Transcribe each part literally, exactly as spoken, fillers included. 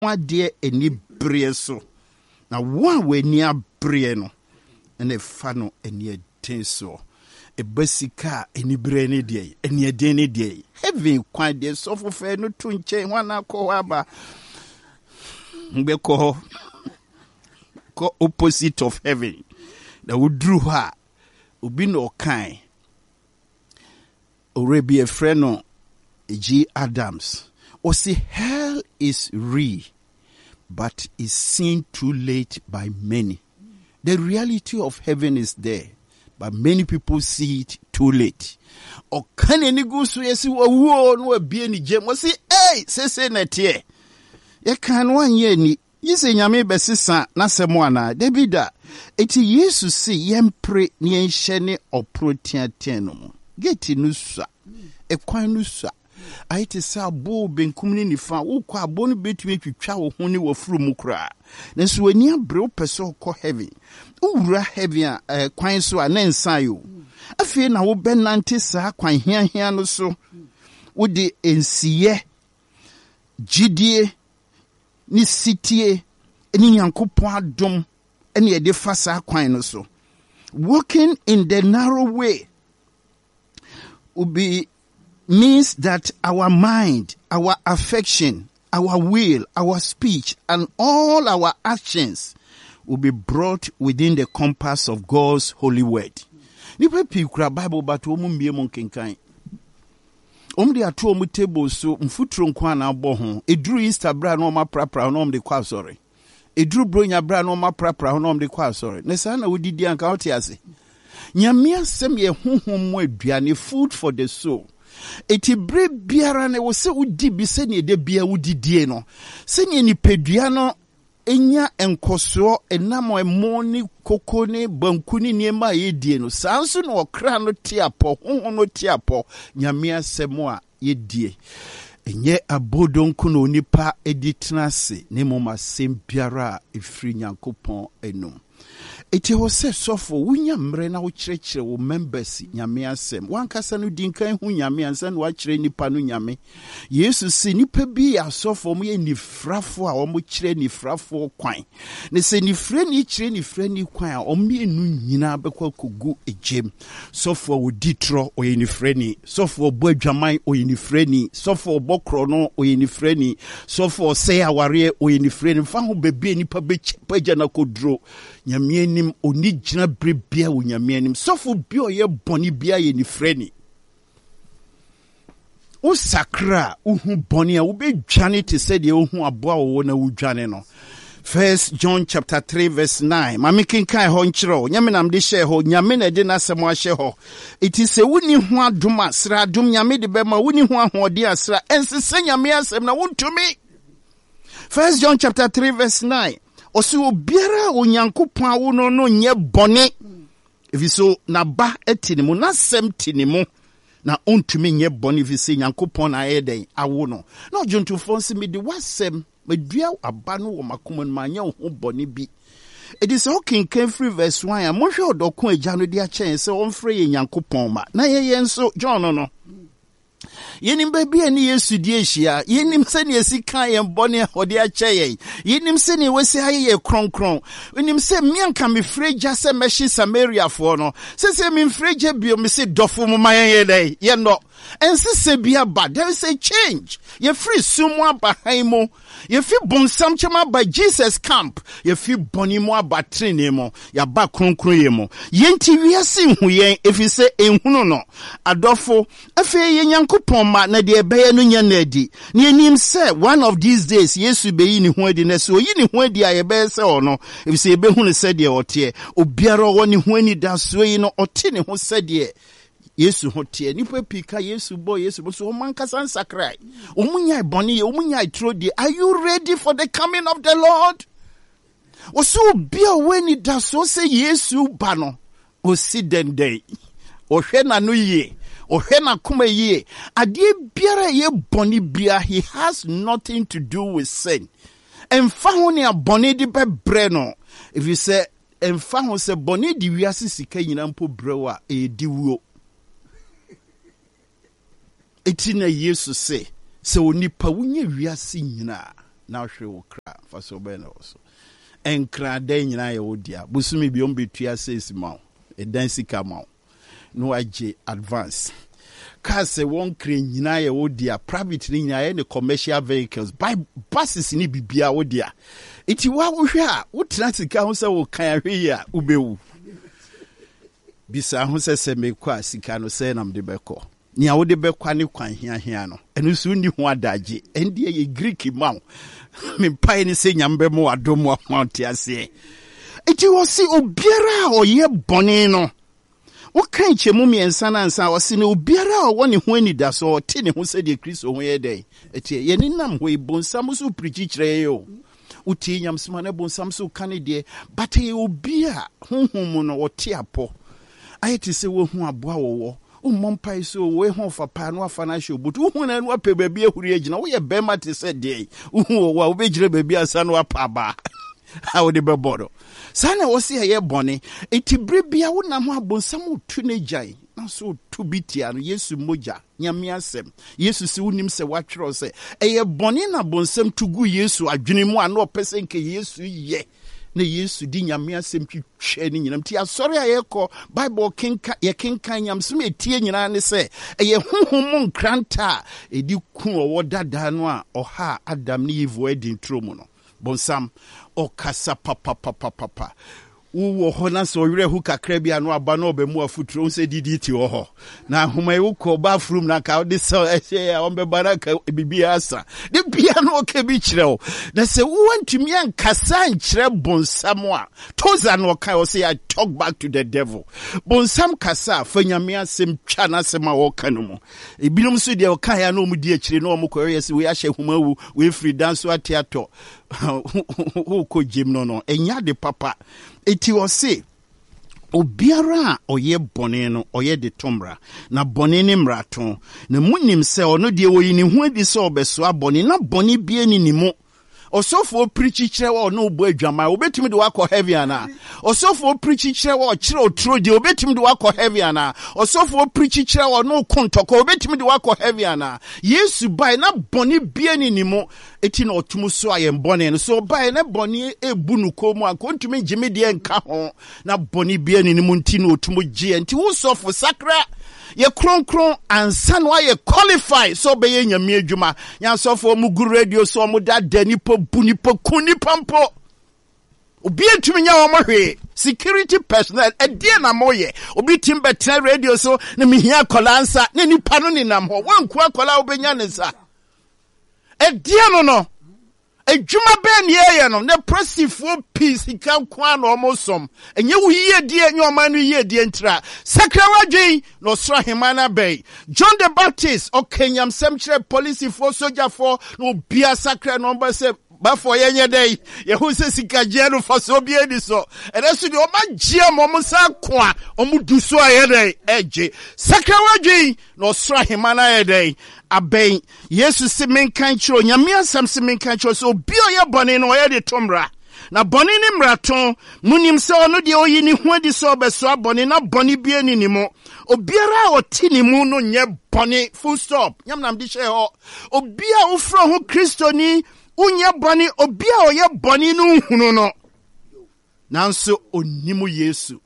de eni bere so na one we ni abere no ene fa no eni eden so e basika eni bere ni de eni eden ni de heaven kwan de so fofe no to nche hwana ko aba mbe ko ko opposite of heaven na wudru ha obi no kan already a friend G. Adams or say hell is real but is seen too late by many. The reality of heaven is there, but many people see it too late. Or can any go so yes you no be any gem was say hey say say net here. You can one year ni you say nyame besisa na semwana debida eti yesu say yempre ni enhye oprotia teno get nusa e kwan nusa aite sa bo benkum ni nifa wo kwa bo no betumi twitwa wo ho ni wafuru mu kra na so ani abre opeso ko heaven owura heaven a kwan so a na nsan yo afie na wo benante sa kwan hia hia no so wo de ensiye gidie ni sitie eni yankopon adom eni e de fa sa kwan no so walking in the narrow way will be means that our mind, our affection, our will, our speech, and all our actions will be brought within the compass of God's holy word. Nipa pikura Bible but omu mbie mo kenkan. Omu de ato omu table so mfuturo nkwa na abo ho. Eduru Easter bra na oma prapra na omu de kwa sorry. Eduru bronya bra na oma prapra na omu de kwa sorry. Ne sa na wodidi anka wote ase. Nyame asem ye honhom mo aduane food for the soul. Eti bre biara na wo se udi bi se ne de bia wudidie no se ne ni pedua no enya enkoso enamo emo ni koko ni banku ni niema yedie no sanso na okra no tiapo honhom no tiapo nyame asem a yedie enye abodonku no nipa editrase ne moma sem biara efri nyankopon enum. Eti ho se sofo wunya mre na wo kyerɛkyerɛ wo members nyame asɛm wankasa no dinkan hu nyame ansa na wa kyerɛ nipa no nyame yesu se nipa bi asofo mo ye nifrafo a wo kyerɛ nifrafo kwan ne se nifre ni kyerɛ nifre ni kwan a o me enu nyina bekwa kogu ejem sofo wo ditro o ye nifre ni sofo bo adwaman o ye nifre ni sofo bokro no o ye nifre ni sofo se aware o ye nifre ni fa ho bebe nipa be pagya na kodro nyame nim oni gyina brebia wo nyame nim sofo bi oyɛ bɔne bia ye ni freni o sakra uhu bɔne a wo be dwane te sɛ de ohu aboa wo na wo dwane no. First John chapter three verse nine. Mami kinkai ho nkyerɛ nyame nam de hyɛ ho nyame na de nasɛm ahyɛ ho. It is a woni ho adom asra adom nyame de bɛma woni ho ahode asra ensese nyame asɛm na wontumi. First John chapter three verse nine. Osi obiara onyankopon awo no no nye bone efiso na ba etinimu na sem tinimu na ontumi nye bone efise nyankopon na ayeden awo no na ojonto fonse me de wasem medua aba no wo makoma no manya ho bone bi it is okay can free verse one a mohwe odokon agya no de a chen se onfre ye nyankopon ma na ye ye nso John no no yenim baby ani yesu die hia yenim se ne esika ye mbone hode a cheye yenim se ne wesi aye ye kronkron yenim se mianka me freja se meshi Samaria fo no se se me freja bio me se dofo mo mayen ye dai ye no ense se bia ba there is a change ye free sumo abahan mo ye fi bonsam chema by Jesus camp ye fi boni mo abatrene mo ya ba kronkron ye mo yenti wiase hu yen efi se enhunu no adofo afi ye nyankopon ma na de ebeye no nya na adi na enim se one of these days yesu be yi ni hu adi na so yi ni hu adi aye be se ono efi se ebe hu ne se de ote obiara wo ni hu ani da so yi no ote ne hu se de Yesu hotie nipa pika Yesu boy Yesu bo so mankasa nsakrai omunya boni ye omunya trodi. Are you ready for the coming of the Lord? Oso bia weni da so say Yesu ba no osi den day ohwe na no ye ohwe na kuma ye ade biara ye boni bia he has nothing to do with sin. Emfa ho ne aboni di bebre no if you say emfa ho se boni di wiase sika nyina mpo brewa e diwuo. Etina Yesu se se onipa wunye wiase nyina na hwe wo kra fa so be na so enkra dan nyina ye wo dia busumi bi on betua six ma e dan sika ma no age advance car se won kra nyina ye wo dia private ni nyina ye ne commercial vehicles by buses ni bibia wo dia iti wa wo hwe a wo tena sika ho se wo kan ahwe ya ubewu bisa ho se se me kwa sika no se nam de beko ni a wo de bekwa ne kwan hia hia no enu so ni ho adaje endie ye Greek ma me pai ni se nyambe mo adomo amount ase iti wo si obiara o ye bone no wo kan chemu miensa na nsa wo si ne obiara o woni ho ani da so te ne ho se de Kristo ho ye dai eti ye ni nam ho ibonsam so preach kire yo uti nyamsema ne bonsam so kan de but ye obia honhom no wo te apo ayeti se wo hu aboa wo umom pai so we ho fa pa no afa na hye but uhu na no apɛ baabi ahuri agina wo ye bema te se de uhu wo wo begire baabi asa no apa ba ha wo de bebodo sana wo se ye bone etibire bia wo na ho abonsam otu na jai na so to bitia no Yesu moja nyame asem Yesu se wonim se watwero se eye bone na bonsam tugu Yesu adwene mu ana opese nke Yesu ye na Yesu di nyame asem twitwe ni nyinam ti asori ayeko Bible kenka ye kenka nyamsem etie nyina ne se eye honhom nkranta edi ku owo dada no a oha Adam ni Eve wedding tromu no bonsam okasa papa papa papa wo ho na so were hu kakra bia no aba no obemu afuturo se didi ti wo ho na homa e ko ba from na ka de so ehye a ombe baraka bibia asa de bia no ka bi kire o na se wo antumi ankasa nkire bonsam a toza no ka o say I talk back to the devil bonsam kasa fanyame asem twa na asem a wo ka no mo ebinom so de o ka ya no mu di akire no mo ko yes we ahye homa wu we free dance atiato who ko jim no no enya de papa eti o se obiara oye bone no oye de tomra na bone ni mraton na munim se ono de wo yi ni hu adi se obeso abone na bone bie ni ni mo osofo preach kire wa no bo adwama obetimi de wakọ heavy ana osofo preach kire wa kire otro de obetimi de wakọ heavy ana osofo preach kire wa no kontoko obetimi de wakọ heavy ana Yesu bai na boni bie ni ni mo eti na otumu so aye boni no so bai na boni ebu nu komu akontumi gime de nka ho na boni bie ni ni mo nti na otumu gie nti wo sofo sakra ye kron kron ansa no aye qualify so be ye nyame adwuma nya sofo mu gu radio so mu da dani po buni po kuni pampo obi entumi nya wo mohwe security personnel edie na moye obi tim betre radio so na mihia kolansa na nipa no ni nam ho wanku akola obenya ne sa edie no no adwuma be ne ye no ne prosifo peace kan kwa na omosom enye wo yie die enye oman no yie die ntra sakrawadwen no sra hemana bay John the Baptist o kenyam semchre police for soldier for no bia sakra number se ba for yenye dey ye hu se sikaje no for so bia di so ereso de o ma gia mo mo sa kwa o mu du so aye dey eje sakrawadwen no sra hemana ye dey abeng Yesu se menkan chiro nyame asam se menkan chiro so obi oye bone no oye de tomra na bone ni mraton munim se ono de oyi ni hu adi so obeso abone na bone bie ni ni mo obiara oti ni mu no nye bone full stop nyam nam di she ho obi a ofro ho Kristo ni unye bone obi a oye bone no hunu no nanso onimu Yesu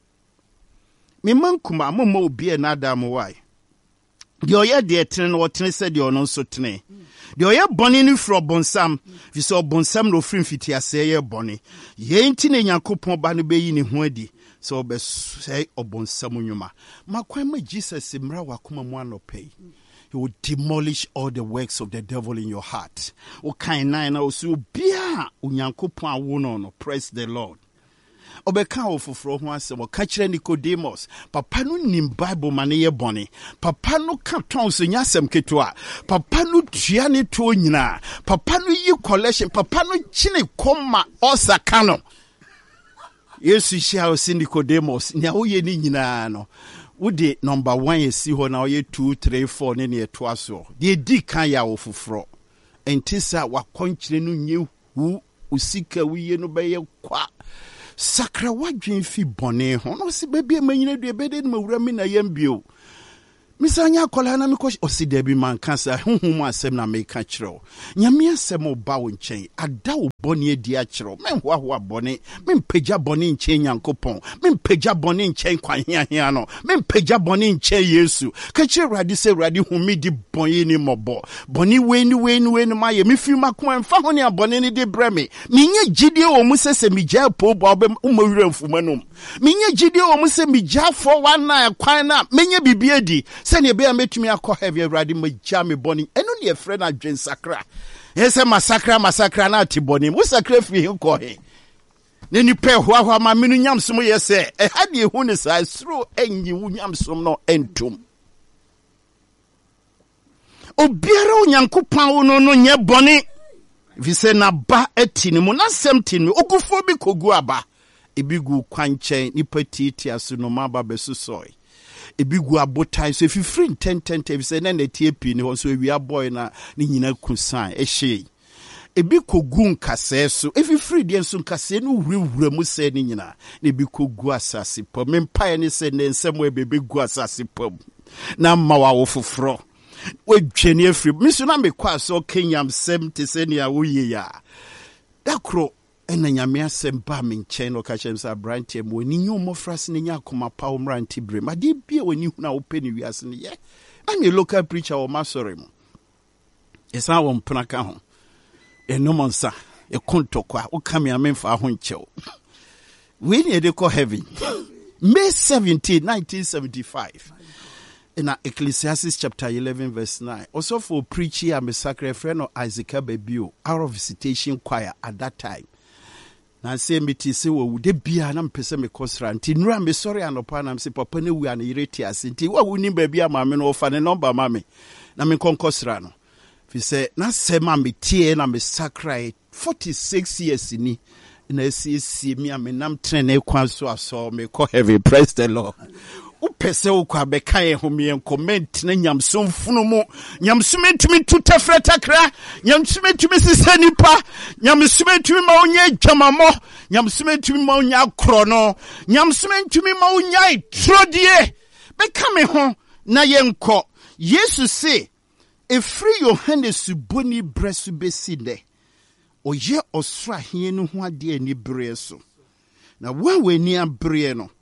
me mankuma mo mo obi e na adam why de oye de tene no tene se de ono so tene de oye bone ni fro bonsam fi so bonsam no frim fiti ase ye bone ye nti ne Yakobon ba no beyi ne ho adi so be say obonsam nwuma makwan ma Jesus mra wakoma mu anopai he will demolish all the works of the devil in your heart o kan nine na o so bia Yakobon awo no no praise the Lord obeka ofoforo ho asem ka kire Nicodemus papa no nim Bible mane ye bone papa no ka ton so nyasem ketua papa no tua ne to nyina papa no yi collection papa no chine koma osaka no Yesu shia o si Nicodemus nya wo ye ni nyina no wode number one esi ho na oye two three four ne ne to aso de di kan ya ofoforo entisa wakonkyire no nye hu usika wiye no be ye kwa sakra wadwen fi bone ho no se bebia manyina du ebede no mawura mi na yambio Misanya kola na miko osi debi man kansa huhumu asem na meka chiro. Nyame asem oba wo nchen ada wo boni edi a chiro. Men hwa hwa boni, men peja boni nchen Nyankopon. Men peja boni nchen kwan hia hia no. Men peja boni nchen Yesu. Ka chiro radi se radi humi di boni ni mobo. Boni weni weni weni maye mi fi makoma mfa ho ne aboni ni de breme. Minye gidie o mu se se mi ja po bo obem umawura mfumanum. Minye gidie o mu se mi ja for one na kwan na menye bibie di. Send be a metumi akọ heavy ready me jam boni eno ne friend adwen sakra yese masakra masakra na ati boni wo sakra fi ko he ne ni pe ho ho ma menu nyamsom yese e ha de hu ne sa sro enyi wu nyamsom no entum obiara onyankopon no no nye boni vi se na ba ati ne mu na semtin me ogufo bi kogu aba ebigu kwanchen ni patiti asu no ma ba besusoi ebigu abotai so if you free ten ten if say na tie pi ni so wi aboy na ni nyina kusan ehye ebi kogu nkase so if you free dey so nkase no wurewura mu se ni nyina na ebi kogu asase pom mpa ni se ne nsem e bebe gu asase pom na mawa wo foforo we dwene afri miso na me kwa so kenyam sem te se ne a wo ye ya dakro ena nyame asem ba me nchen no ka chem sa branche mo ni nyumo frase ne nya akoma pa o mranti bre ma de bia woni hu na wo pe ni wiase ne ye na local preacher o masore mo esa wo mpna ka ho eno monsa e kontokwa o kame amemfa ho nchew we ni de ko heaven May seventeenth nineteen seventy-five in Ecclesiastes chapter eleven verse nine. Also for preaching a massacre friend of Isaac Babio out of visitation choir at that time. Na say me ti se wo de bia na mpese me kosra nti nura me sorry anopa na mse papa ne wu an ireti ase nti wa wuni ba bia ma me no ofa ne number ma me na me konkosra no fi se na se ma me tie na me sacred forty-six years ni na si si mi am nam trene kwan so aso me ko heavy praise the Lord. Upese ukwa beka ye humi en comment na nyamsom funu mu nyamsom entumi tuta fretakra nyamsom entumi sisa nipa nyamsom entumi ma onye dwamamo nyamsom entumi ma onye akro no nyamsom entumi ma onye trodie beka me ho na ye nko Yesu se efri Yohane suboni bresu besinde oye osra hie no ho ade ani bre so na wa weni abre no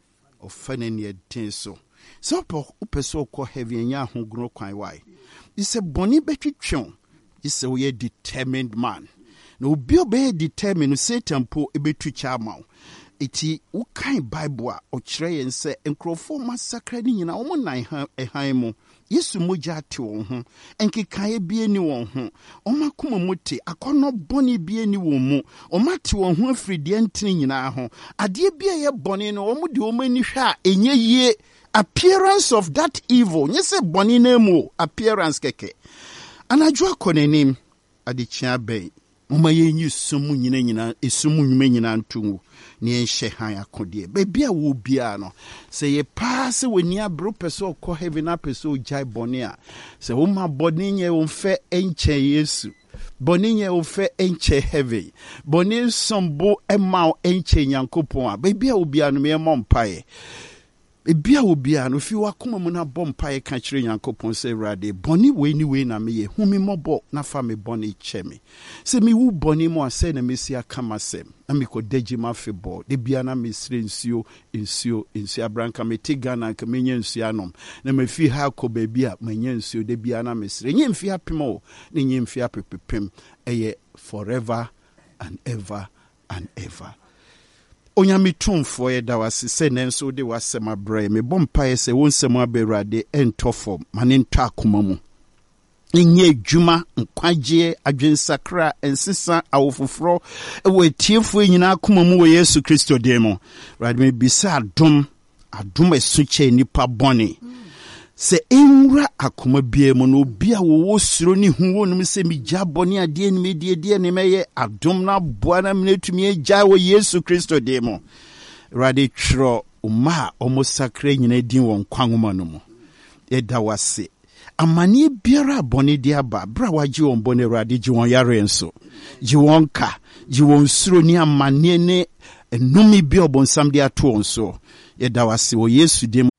ofane ne den so so po upeso ko heavy nya ho gro kwan why is a boni betwetwon is a we determined man na obi obe determined Satan po ebetwicha amaw eti wo kan Bible a o kire yen se enkrofo massacre ni nyina wo nan ehan mu Yesu moja te won ho enkekae bie ni won ho omakoma muti akono boni bie ni won mu omate won ho afridi entene nyina ho ade bie ye boni no omudi omani hwa enye yie appearance of that evil nyese boni na mu appearance keke anadwo akonenim ade chia ben mama ye nyi sumu nyina nyina esumu nwuma nyina ntungu ni enhye han akode bebia wo bia no se ye pass weni abro peso ko heaven na peso jai boni a se wo ma boni nye wo mfe enche Yesu boni nye wo fe enche heaven boni sombo ema enche Nyankopon a bebia wo bia no me mompae ebia wo bia no fi wakoma mu na bompae ka kire Nyankopon se rade boni we ni we na me ye humi mobo na fa me boni cheme se mi wu boni mo ase na mesi akama sem na mi ko deji ma febo de bia na me sire nsuo nsuo nsuo abranka me tigana ka me nya nsuo anom na me fi ha ko ba bia me nya nsuo de bia na me sire nya mfi apemo ne nya mfi apepepem eye forever and ever and ever. Onyami tumfo ye da wase se nenso de wasema bre me bompae se wonsem aberade entofo mane ntwa akoma mu enye adwuma nkwaje adwensakra ensesa awofoforo ewe tiefo nyina akoma mu wo Yesu Kristo demo rade me bisa adom adom esuche nipa boni se enwura akoma bia mu no bia wo suro ni hu wonum se mi gya boni ade ni me die die ni meye adom na boa na menetumi agya wo Yesu Kristo demo rade twro uma omo sakra nyina din won kwanwoma no mu eda wase amani biara boni dia ba bra waji won boni rade ji won yare enso ji won ka ji won suro ni amani ne enumi bi obonsam dia to onso eda wase wo Yesu demo